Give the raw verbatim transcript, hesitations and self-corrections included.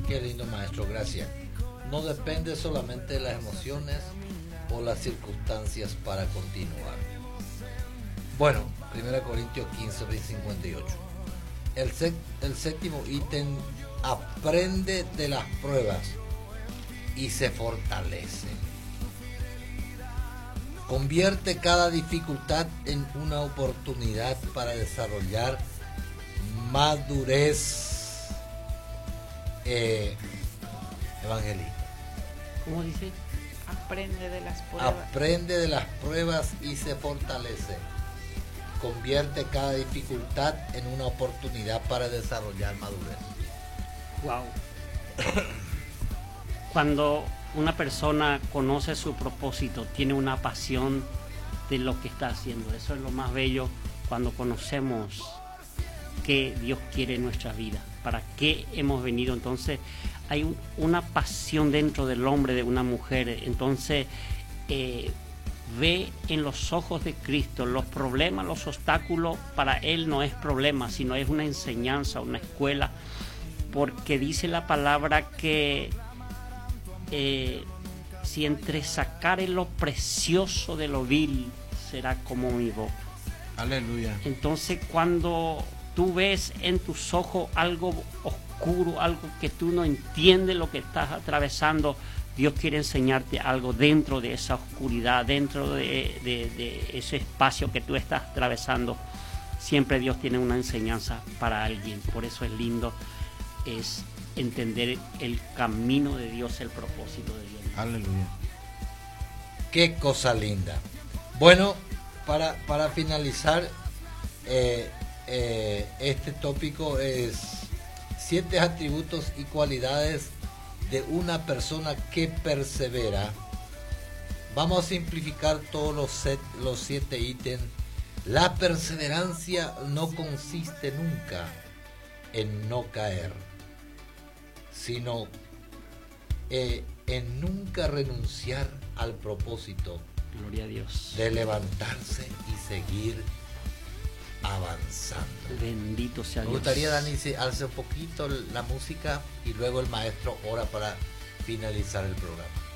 Qué lindo, maestro, gracias. No depende solamente de las emociones o las circunstancias para continuar. Bueno, primera Corintios quince, cincuenta y ocho. El, set, el séptimo ítem: aprende de las pruebas y se fortalece. Convierte cada dificultad en una oportunidad para desarrollar madurez eh, evangelista. ¿Cómo dice? Aprende de las pruebas. Aprende de las pruebas y se fortalece. Convierte cada dificultad en una oportunidad para desarrollar madurez. Wow. Cuando una persona conoce su propósito, tiene una pasión de lo que está haciendo. Eso es lo más bello, cuando conocemos qué Dios quiere en nuestra vida, para qué hemos venido. Entonces hay un, una pasión dentro del hombre, de una mujer. Entonces eh, ve en los ojos de Cristo los problemas, los obstáculos. Para él no es problema, sino es una enseñanza, una escuela, porque dice la palabra que eh, si entre sacare lo precioso de lo vil, será como mi boca. Aleluya. Entonces cuando tú ves en tus ojos algo oscuro, algo que tú no entiendes lo que estás atravesando, Dios quiere enseñarte algo dentro de esa oscuridad, dentro de, de, de ese espacio que tú estás atravesando. Siempre Dios tiene una enseñanza para alguien. Por eso es lindo, es entender el camino de Dios, el propósito de Dios. Aleluya. Qué cosa linda. Bueno, para, para finalizar, eh, eh, este tópico es siete atributos y cualidades de una persona que persevera. Vamos a simplificar todos los, set, los siete ítems. La perseverancia no consiste nunca en no caer, sino eh, en nunca renunciar al propósito. Gloria a Dios. De levantarse y seguir avanzando. Bendito sea Dios. Me gustaría, Dani, si alce un poquito la música y luego el maestro ora para finalizar el programa.